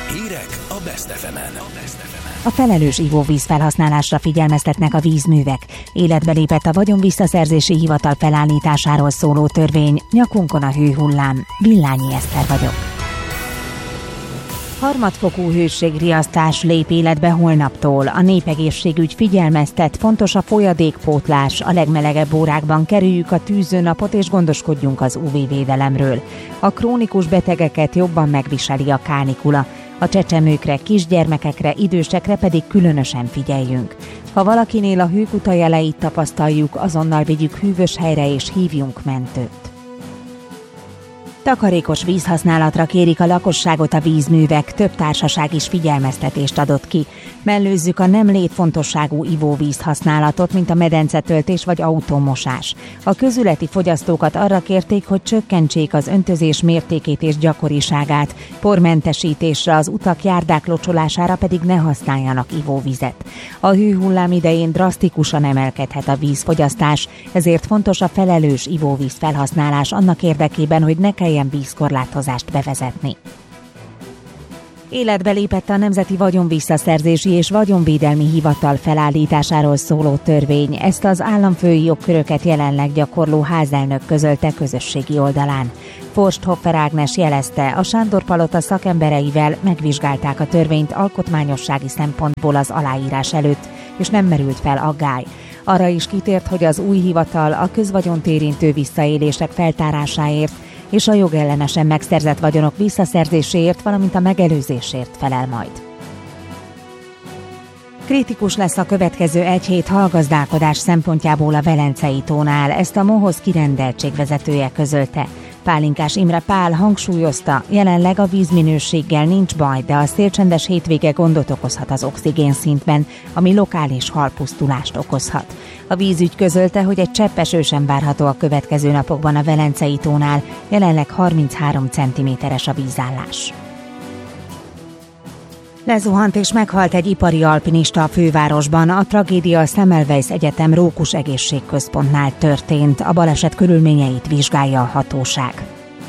Hírek a Best FM-en. A felelős ivóvíz felhasználásra figyelmeztetnek a vízművek. Életbe lépett a vagyonvisszaszerzési hivatal felállításáról szóló törvény. Nyakunkon a hőhullám. Villányi Eszter vagyok. Harmadfokú hőségriasztás lép életbe holnaptól. A népegészségügy figyelmeztet, fontos a folyadékpótlás. A legmelegebb órákban kerüljük a tűzőnapot és gondoskodjunk az UV-védelemről. A krónikus betegeket jobban megviseli a kánikula. A csecsemőkre, kisgyermekekre, idősekre pedig különösen figyeljünk. Ha valakinél a hőkuta jeleit tapasztaljuk, azonnal vigyük hűvös helyre és hívjunk mentőt. Takarékos vízhasználatra kérik a lakosságot a vízművek, több társaság is figyelmeztetést adott ki. Mellőzzük a nem létfontosságú ivóvíz használatot, mint a medencetöltés vagy autómosás. A közületi fogyasztókat arra kérték, hogy csökkentsék az öntözés mértékét és gyakoriságát, pormentesítésre, az utak, járdák locsolására pedig ne használjanak ivóvizet. A hőhullám idején drasztikusan emelkedhet a vízfogyasztás, ezért fontos a felelős ivóvíz felhasználás annak érdekében, hogy ne kelljen vízkorlátozást bevezetni. Életbe lépett a Nemzeti Vagyonvisszaszerzési és Vagyonvédelmi Hivatal felállításáról szóló törvény. Ezt az államfői jogköröket jelenleg gyakorló házelnök közölte közösségi oldalán. Forsthoffer Ágnes jelezte, a Sándor-palota szakembereivel megvizsgálták a törvényt alkotmányossági szempontból az aláírás előtt, és nem merült fel aggály. Arra is kitért, hogy az új hivatal a közvagyont érintő visszaélések feltárásáért és a jogellenesen megszerzett vagyonok visszaszerzéséért, valamint a megelőzésért felel majd. Kritikus lesz a következő egy hét hallgazdálkodás szempontjából a Velencei tónál, ezt a MOHOZ kirendeltségvezetője közölte. Pálinkás Imre Pál hangsúlyozta, jelenleg a vízminőséggel nincs baj, de a szélcsendes hétvége gondot okozhat az oxigénszintben, ami lokális halpusztulást okozhat. A vízügy közölte, hogy egy csepp eső sem várható a következő napokban a Velencei tónál, jelenleg 33 cm-es a vízállás. Lezuhant és meghalt egy ipari alpinista a fővárosban. A tragédia a Semmelweis Egyetem Rókus Egészségközpontnál történt. A baleset körülményeit vizsgálja a hatóság.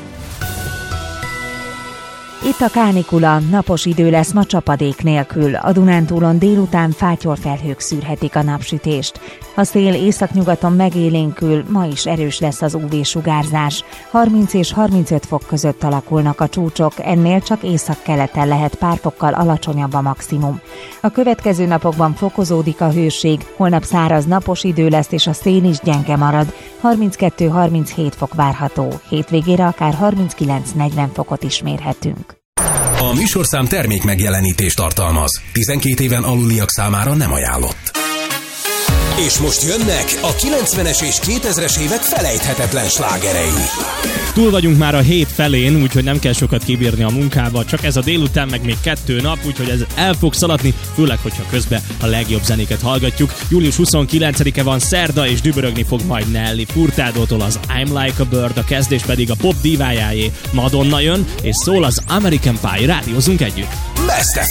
Itt a kánikula, napos idő lesz ma csapadék nélkül. A Dunántúlon délután fátyorfelhők szűrhetik a napsütést. A szél északnyugaton megélénkül, ma is erős lesz az UV-sugárzás. 30 és 35 fok között alakulnak a csúcsok, ennél csak északkeleten lehet pár fokkal alacsonyabb a maximum. A következő napokban fokozódik a hőség, holnap száraz napos idő lesz és a szél is gyenge marad. 32-37 fok várható, hétvégére akár 39-40 fokot is mérhetünk. A műsorszám termék megjelenítést tartalmaz. 12 éven aluliak számára nem ajánlott. És most jönnek a 90-es és 2000-es évek felejthetetlen slágerei. Túl vagyunk már a hét felén, úgyhogy nem kell sokat kibírni a munkába, csak ez a délután meg még 2 nap, úgyhogy ez el fog szaladni, főleg, hogyha közben a legjobb zenéket hallgatjuk. Július 29-e van szerda, és dübörögni fog majd Nelly Furtadótól az I'm Like a Bird, a kezdés pedig a pop divájáé. Madonna jön, és szól az American Pie, rádiózunk együtt. Best